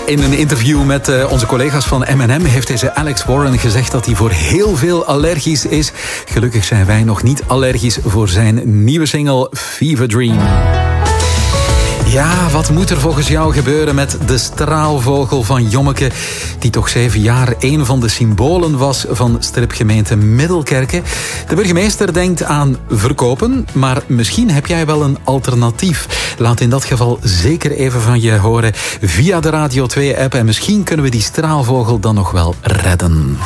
In een interview met onze collega's van M&M heeft deze Alex Warren gezegd dat hij voor heel veel allergisch is. Gelukkig zijn wij nog niet allergisch voor zijn nieuwe single Fever Dream. Ja, wat moet er volgens jou gebeuren met de straalvogel van Jommeke, die toch 7 jaar een van de symbolen was van stripgemeente Middelkerke? De burgemeester denkt aan verkopen, maar misschien heb jij wel een alternatief. Laat in dat geval zeker even van je horen via de Radio 2-app en misschien kunnen we die straalvogel dan nog wel redden.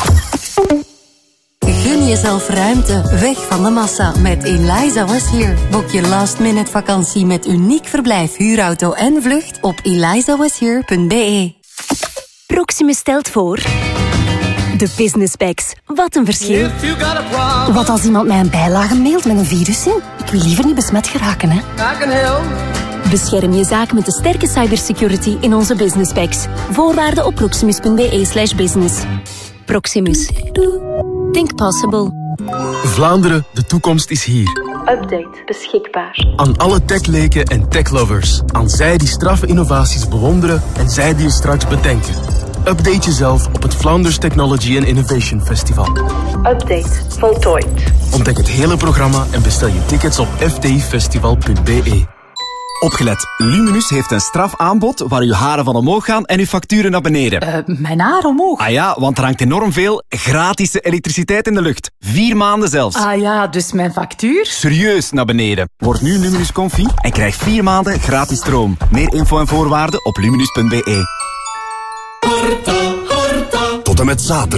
Gun jezelf ruimte, weg van de massa met Eliza Was Here. Boek je last-minute vakantie met uniek verblijf, huurauto en vlucht op elizawashere.be. Proximus stelt voor... De Business Packs. Wat een verschil. Wat als iemand mij een bijlage mailt met een virus in? Ik wil liever niet besmet geraken, hè. Bescherm je zaak met de sterke cybersecurity in onze Business Packs. Voorwaarden op proximus.be/business. Proximus. Think possible. Vlaanderen, de toekomst is hier. Update beschikbaar. Aan alle techleken en techlovers. Aan zij die straffe innovaties bewonderen en zij die je straks bedenken. Update jezelf op het Flanders Technology and Innovation Festival. Update voltooid. Ontdek het hele programma en bestel je tickets op fdifestival.be. Opgelet, Luminus heeft een strafaanbod waar uw haren van omhoog gaan en uw facturen naar beneden. Mijn haar omhoog? Ah ja, want er hangt enorm veel gratis elektriciteit in de lucht. 4 maanden zelfs. Ah ja, dus mijn factuur? Serieus naar beneden. Word nu Luminus Confi en krijg 4 maanden gratis stroom. Meer info en voorwaarden op luminus.be. Tot en met zaterdag.